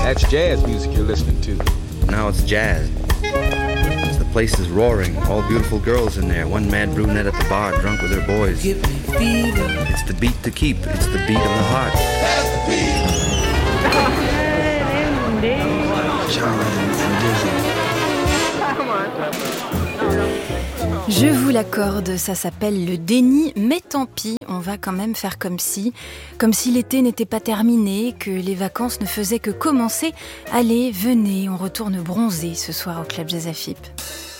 That's jazz music you're listening to. Now it's jazz. The place is roaring. All beautiful girls in there. One mad brunette at the bar, drunk with her boys. Give me fever. It's the beat to keep. It's the beat of the heart. Je vous l'accorde, ça s'appelle le déni, mais tant pis, on va quand même faire comme si l'été n'était pas terminé, que les vacances ne faisaient que commencer. Allez, venez, on retourne bronzer ce soir au Club Jazz à FIP.